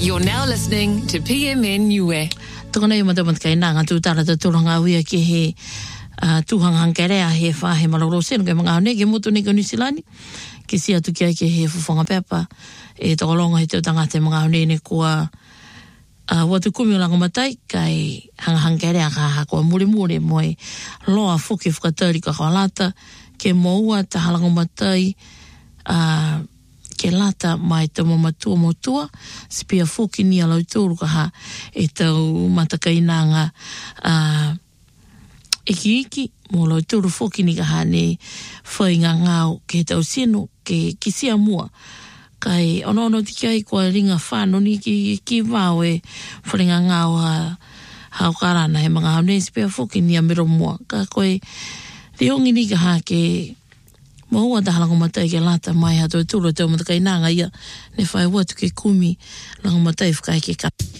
You're now listening to PMN Niue. Tōna i mata kai nanga tūtara te tūranga uia ki he tūhangang kerea he whahe maloro senu ke mga hone ke motu ni ka Nisilani ke si atu ki ai ke he fuwhanga pepa e tokolonga he te tangate mga hone ne kua watu kumi o langa matai kai hangang kerea ka hakua mure moe loa fuki whakatari ka kawalata ke moua ta halanga matai ke lata mai te motua spia fuki ni alau tūru ka ha e tau matakainanga iki mo lau tūru fuki ni ka ha ne whainga ngau ke tau sino ke kisia mua kai ono tikai kua ringa whano ni ki wau e whainga ngau hau karana he mga hau ne spia fuki ni a miro mua ka koe riongi ni ka ha ke Moua ta halango matai ke lata mai hato tūro tau mata kai nanga ia ne whai watu ke kumi lango matai whakai ke kapa.